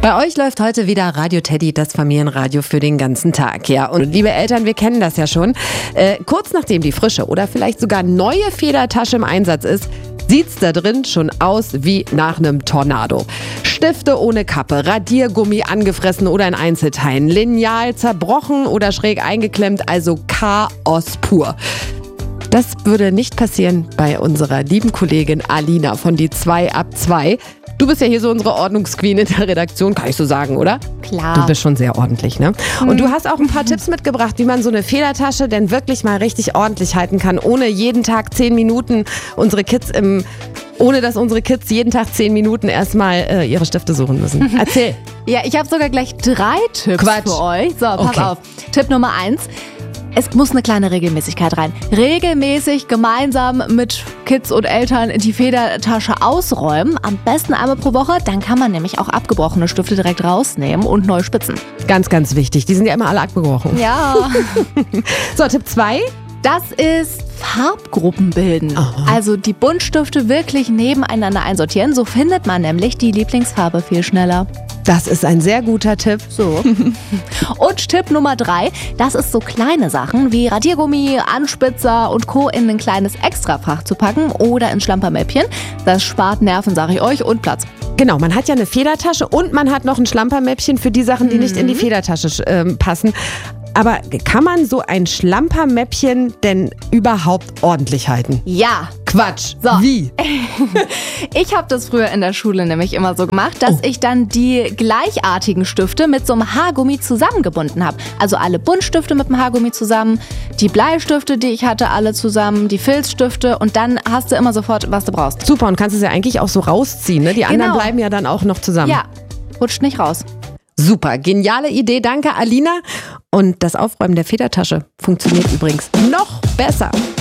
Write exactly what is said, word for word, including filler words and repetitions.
Bei euch läuft heute wieder Radio Teddy, das Familienradio für den ganzen Tag. Ja, und liebe Eltern, wir kennen das ja schon. Äh, kurz nachdem die frische oder vielleicht sogar neue Federtasche im Einsatz ist, sieht's da drin schon aus wie nach einem Tornado. Stifte ohne Kappe, Radiergummi angefressen oder in Einzelteilen, Lineal zerbrochen oder schräg eingeklemmt, also Chaos pur. Das würde nicht passieren bei unserer lieben Kollegin Alina von die zwei ab zwei. Du bist ja hier so unsere Ordnungsqueen in der Redaktion, kann ich so sagen, oder? Klar. Du bist schon sehr ordentlich, ne? Und du hast auch ein paar Tipps mitgebracht, wie man so eine Federtasche denn wirklich mal richtig ordentlich halten kann, ohne jeden Tag zehn Minuten unsere Kids im, ohne dass unsere Kids jeden Tag zehn Minuten erstmal äh, ihre Stifte suchen müssen. Erzähl. Ja, ich habe sogar gleich drei Tipps Quatsch. für euch. So, pass Okay. auf. Tipp Nummer eins. Es muss eine kleine Regelmäßigkeit rein. Regelmäßig gemeinsam mit Kids und Eltern die Federtasche ausräumen. Am besten einmal pro Woche. Dann kann man nämlich auch abgebrochene Stifte direkt rausnehmen und neu spitzen. Ganz, ganz wichtig. Die sind ja immer alle abgebrochen. Ja. So, Tipp zwei. Das ist Farbgruppen bilden. Aha. Also die Buntstifte wirklich nebeneinander einsortieren. So findet man nämlich die Lieblingsfarbe viel schneller. Das ist ein sehr guter Tipp. So. Und Tipp Nummer drei, das ist so kleine Sachen wie Radiergummi, Anspitzer und Co. in ein kleines Extrafach zu packen oder ins Schlampermäppchen. Das spart Nerven, sage ich euch, und Platz. Genau, man hat ja eine Federtasche und man hat noch ein Schlampermäppchen für die Sachen, die nicht in die Federtasche ähm, passen. Aber kann man so ein Schlampermäppchen denn überhaupt ordentlich halten? Ja. Quatsch. So. Wie? Ich habe das früher in der Schule nämlich immer so gemacht, dass Oh. ich dann die gleichartigen Stifte mit so einem Haargummi zusammengebunden habe. Also alle Buntstifte mit dem Haargummi zusammen, die Bleistifte, die ich hatte, alle zusammen, die Filzstifte und dann hast du immer sofort, was du brauchst. Super, und kannst es ja eigentlich auch so rausziehen, ne? Die anderen Genau. bleiben ja dann auch noch zusammen. Ja, rutscht nicht raus. Super, geniale Idee, danke Alina. Und das Aufräumen der Federtasche funktioniert übrigens noch besser.